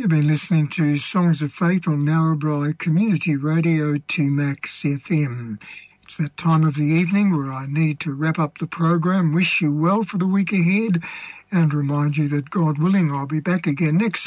You've been listening to Songs of Faith on Narrabri Community Radio 2Max FM. It's that time of the evening where I need to wrap up the program, wish you well for the week ahead, and remind you that God willing, I'll be back again next